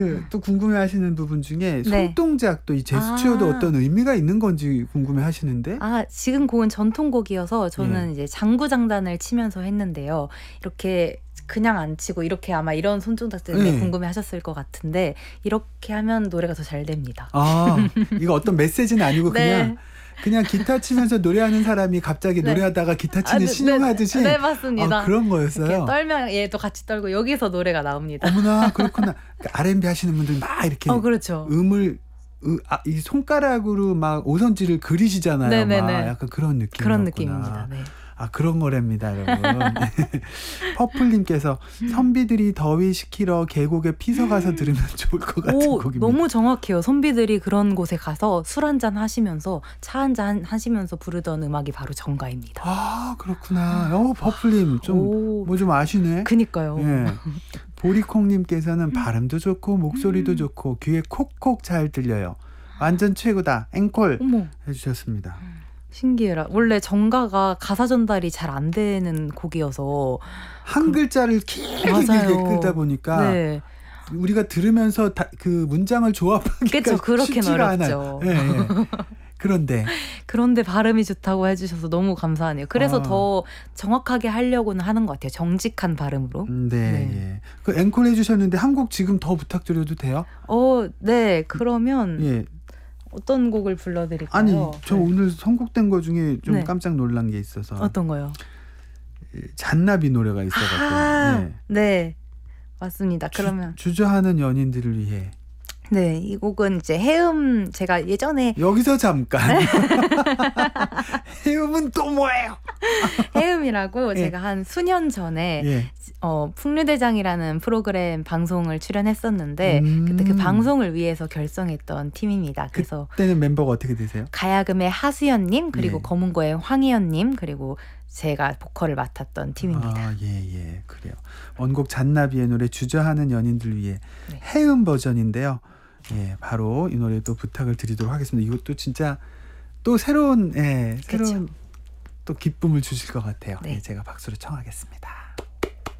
또 궁금해하시는 부분 중에 네. 손동작도 이 제스처도 아. 어떤 의미가 있는 건지 궁금해하시는데. 지금 곡은 전통곡이어서 저는 예. 이제 장구장단을 치면서 했는데요. 이렇게 그냥 안 치고 이렇게 아마 이런 손동작 때문에 네. 궁금해하셨을 것 같은데 이렇게 하면 노래가 더 잘 됩니다. 이거 어떤 메시지는 아니고 네. 그냥 기타 치면서 노래하는 사람이 갑자기 네. 노래하다가 기타 치는 네, 신용하듯이. 네, 맞습니다. 그런 이렇게 거였어요. 떨면 얘도 같이 떨고 여기서 노래가 나옵니다. 어머나, 그렇구나. R&B 하시는 분들 막 이렇게 그렇죠. 이 손가락으로 막 오선지를 그리시잖아요. 네네네. 막 약간 그런 느낌이었구나. 그런 느낌입니다. 네. 그런 거랍니다, 여러분. 퍼플님께서 선비들이 더위 식히러 계곡에 피서 가서 들으면 좋을 것 같은 곡입니다. 너무 정확해요. 선비들이 그런 곳에 가서 술 한잔 하시면서 차 한잔 하시면서 부르던 음악이 바로 정가입니다. 그렇구나. 퍼플님 좀 뭐 좀 아시네. 그니까요. 예. 보리콩님께서는 발음도 좋고 목소리도 좋고 귀에 콕콕 잘 들려요. 완전 최고다. 앵콜 어머, 해주셨습니다. 신기해라. 원래 정가가 가사 전달이 잘 안 되는 곡이어서 한 글자를 길게 맞아요. 끌다 보니까 네. 우리가 들으면서 그 문장을 조합하기가 그쵸, 그렇게는 쉽지가 어렵죠. 않아요. 예. 그런데 발음이 좋다고 해주셔서 너무 감사하네요. 그래서 더 정확하게 하려고는 하는 것 같아요. 정직한 발음으로. 네. 예. 그 앵콜 해주셨는데 한 곡 지금 더 부탁드려도 돼요? 네. 그러면 예. 어떤 곡을 불러드릴까요? 아니, 저 네. 오늘 선곡된 거 중에 좀 네. 깜짝 놀란 게 있어서. 어떤 거요? 잔나비 노래가 있어가지고. 예. 네. 맞습니다. 그러면 주저하는 연인들을 위해. 네, 이 곡은 이제 해음, 제가 예전에 여기서 잠깐. 해음은 또 뭐예요? 해음이라고 예. 제가 한 수년 전에 예. 풍류대장이라는 프로그램 방송을 출연했었는데 그때 그 방송을 위해서 결성했던 팀입니다. 그래서 그때는 멤버가 어떻게 되세요? 가야금의 하수연님, 그리고 예. 검은고의 황희연님, 그리고 제가 보컬을 맡았던 팀입니다. 예, 그래요. 원곡 잔나비의 노래 주저하는 연인들 위해 네. 해음 버전인데요. 예, 바로 이 노래도 부탁을 드리도록 하겠습니다. 이것도 진짜 또 새로운 그쵸. 또 기쁨을 주실 것 같아요. 네. 예, 제가 박수를 청하겠습니다.